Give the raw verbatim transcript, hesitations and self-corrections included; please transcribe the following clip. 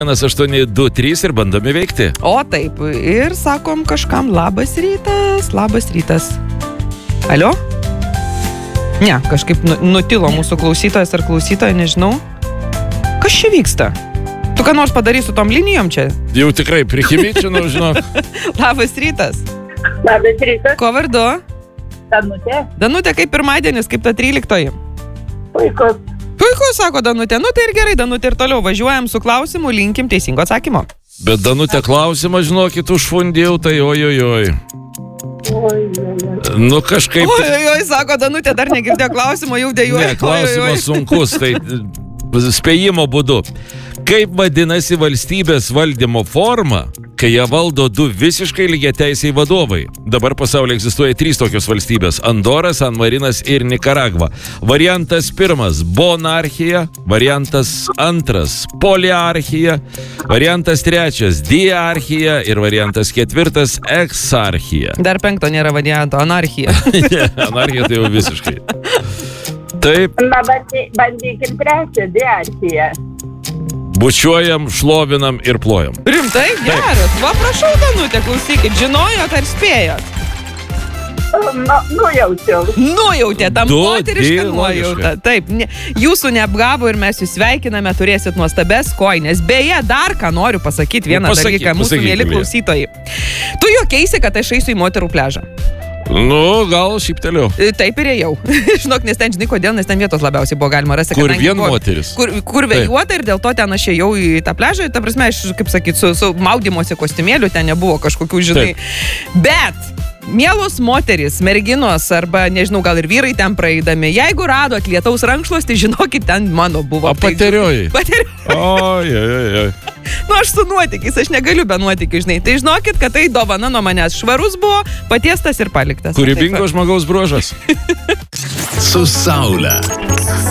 vienas aštuoni du trys ir bandome veikti. O taip, ir sakom kažkam labas rytas, labas rytas. Alio? Ne, kažkaip nutilo mūsų klausytojas ar klausytoja, nežinau. Kas čia vyksta? Tu ką nors padarys su tom linijom čia? Jau tikrai prikimyčinau, žinok. Labas rytas. Labas rytas. Ko vardu? Danutė. Danutė, kaip pirmadienis, kaip ta tryliktoji? Puikus. Puiku, sako Danutė. Nu tai ir gerai, Danutė, ir toliau važiuojam su klausimu, linkim teisingo atsakymo. Bet Danutė klausimą, žinokit, užfundėjau, tai oj, oj, oj. Oi, oi, oi. Nu kažkaip... Oi, oi, oi, sako Danutė, dar negirdėjo klausimo, jau dėjuoja. Ne, klausimas sunkus, tai spėjimo būdu. Kaip vadinasi valstybės valdymo forma, kai ją valdo du visiškai lygiateisiai vadovai? Dabar pasaulyje egzistuoja trys tokios valstybės – Andora, San Marinas ir Nikaragva. Variantas pirmas – bonarchija, variantas antras – poliarchija, variantas trečias – diarchija ir variantas ketvirtas – eksarchija. Dar penkto nėra varianto – anarchija. Ne, anarchija tai jau visiškai. Taip. Na, bandy, bandykim trečią, diarchiją. Bučiuojam, šlovinam ir plojam. Rimtai? Geras. Va, prašau, Danutė, klausykit, žinojot ar spėjot? Nu, nujaučiau. Nujautė, ta Du, moteriška di, nuojauta. Taip, ne, jūsų neapgavo ir mes jūs sveikiname, turėsit nuostabes kojines. Beje, dar ką noriu pasakyti vieną Pasakyk, dalyką, mūsų pasakyk, mėly Vilija. klausytojai. Tu juokeisi, kad aš eisiu į moterų pliažą. Nu, gal šypteliu. Taip ir ėjau. Žinok, nes ten, žinai, kodėl, nes ten vietos labiausiai buvo galima rasti. Kur kadangi vien buvo- moteris. Kur, kur vėjuota ir dėl to ten aš ėjau į tą pliažą. Ta prasme, aš, kaip sakyt, su, su maudymosi kostiumėliu ten nebuvo kažkokių, žinai. Bet, mielos moteris, merginos arba, nežinau, gal ir vyrai ten praeidami, jeigu radot lietaus rankšluostį, žinokit, ten mano buvo. O pateriojai? Pateriojai. Oi, oi, oi. Nu, aš su nuotykiais, aš negaliu be nuotykių, žinai. Tai žinokit, kad tai dovana nuo manęs. Švarus buvo, patiestas ir paliktas. Kūrybingo žmogaus bruožas. Su Saule.